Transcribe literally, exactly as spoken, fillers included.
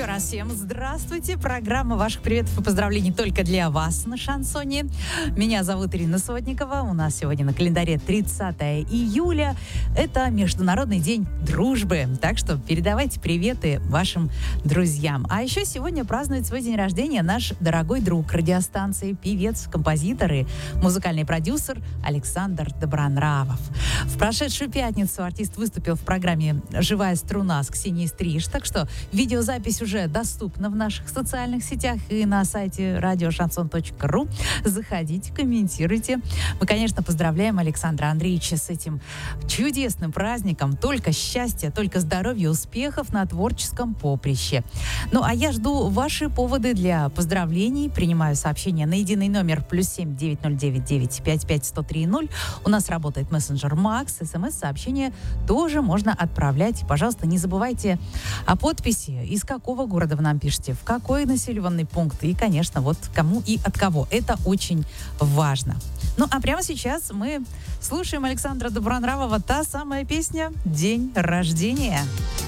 Еще раз всем здравствуйте. Программа ваших приветов и поздравлений только для вас на шансоне. Меня зовут Ирина Сотникова. У нас сегодня на календаре тридцатое июля. Это Международный день дружбы. Так что передавайте приветы вашим друзьям. А еще сегодня празднует свой день рождения наш дорогой друг радиостанции, певец, композитор и музыкальный продюсер Александр Добронравов. В прошедшую пятницу артист выступил в программе «Живая струна» с Ксенией Стриж. Так что видеозапись уже доступна в наших социальных сетях и на сайте радио шансон точка ру. Заходите, комментируйте. Мы, конечно, поздравляем Александра Андреевича с этим чудесным праздником. Только счастья, только здоровья, успехов на творческом поприще. Ну, а я жду ваши поводы для поздравлений. Принимаю сообщения на единый номер плюс семь девять ноль девять девять пять пять сто три ноль. У нас работает мессенджер Макс. СМС-сообщения тоже можно отправлять. И, пожалуйста, не забывайте о подписи, из какого города вы нам пишете, в какой населенный пункт и, конечно, вот кому и от кого. Это очень важно. Ну, а прямо сейчас мы слушаем Александра Добронравова. Та самая песня «День рождения».